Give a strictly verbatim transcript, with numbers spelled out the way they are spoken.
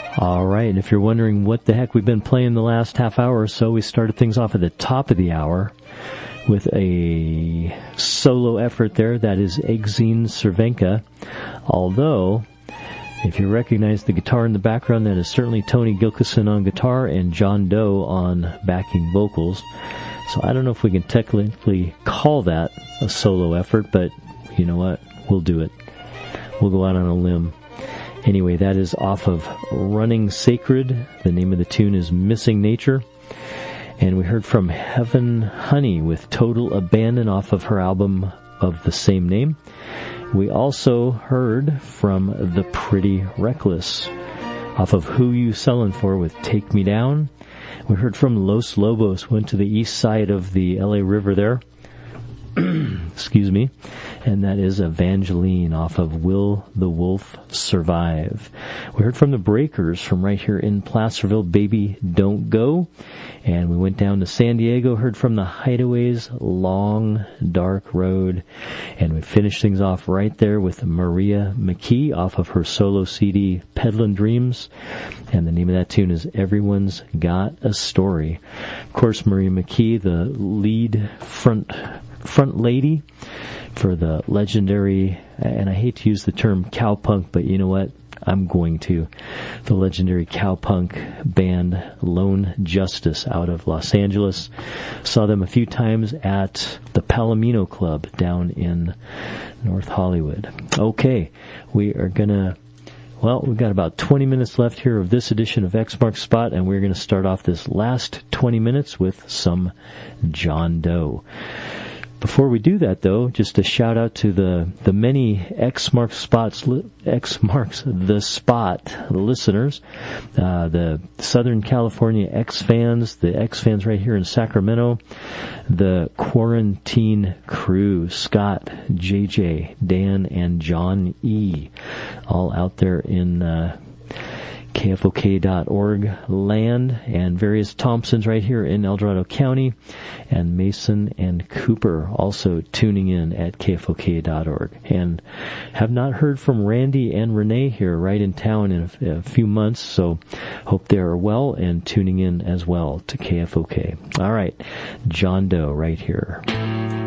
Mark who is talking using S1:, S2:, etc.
S1: All right, and if you're wondering what the heck we've been playing the last half hour or so, we started things off at the top of the hour with a solo effort there. That is Exene Cervenka. Although, if you recognize the guitar in the background, that is certainly Tony Gilkison on guitar and John Doe on backing vocals. So I don't know if we can technically call that a solo effort, but you know what? We'll do it. We'll go out on a limb. Anyway, that is off of Running Sacred. The name of the tune is Missing Nature. And we heard from Heaven Honey with Total Abandon off of her album of the same name. We also heard from The Pretty Reckless off of Who You Sellin' For with Take Me Down. We heard from Los Lobos, went to the east side of the L A River there. Excuse me. And that is Evangeline off of Will the Wolf Survive. We heard from the Breakers from right here in Placerville, Baby Don't Go. And we went down to San Diego, heard from the Hideaways, Long Dark Road. And we finished things off right there with Maria McKee off of her solo C D, Peddlin' Dreams. And the name of that tune is Everyone's Got a Story. Of course, Maria McKee, the lead front front lady for the legendary, and I hate to use the term cowpunk, but you know what? I'm going to. The legendary cowpunk band Lone Justice out of Los Angeles. Saw them a few times at the Palomino Club down in North Hollywood. Okay, we are going to, well, we've got about twenty minutes left here of this edition of X Marks Spot, and we're going to start off this last twenty minutes with some John Doe. Before we do that, though, just a shout out to the, the many X Marks Spots, X Marks the Spot listeners, uh, the Southern California X fans, the X fans right here in Sacramento, the Quarantine Crew, Scott, J J, Dan, and John E, all out there in uh, K F O K dot org land, and various Thompsons right here in El Dorado County, and Mason and Cooper also tuning in at K F O K dot org. And have not heard from Randy and Renee here right in town in a, a few months, so hope they are well and tuning in as well to K F O K. All right, John Doe right here.